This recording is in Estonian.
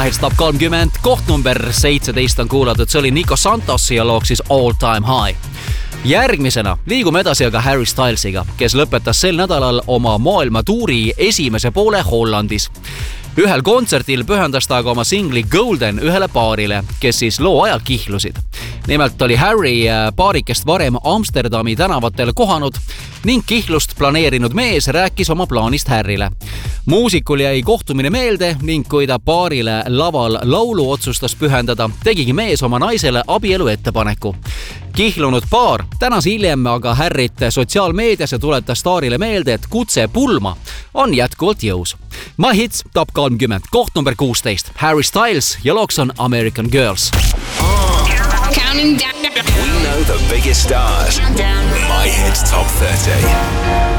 Top 30, koht number 17 on kuulatud, see oli Nico Santos ja loog siis All Time High. Järgmisena liigume edasi aga Harry Stylesiga, kes lõpetas sel nädalal oma maailmatuuri esimese poole Hollandis. Ühel kontsertil pühendas ta aga oma singli Golden ühele paarile, kes siis loo ajal kihlusid. Nimelt oli Harry paarikest varem Amsterdami tänavatel kohanud ning kihlust planeerinud mees rääkis oma plaanist Harry'le. Muusikul jäi kohtumine meelde ning kui ta paarile laval laulu otsustas pühendada, tegigi mees oma naisele abielu ettepaneku. Kihlunud paar tänas hiljem aga Harryt sotsiaalmeedias ja tuletas staarile meelde, et kutse pulma on jätkuvalt jõus. My Hits Top 30, koht number 16, Harry Styles ja looks on American Girls. Counting down. We know the biggest stars. My Hits Top 30.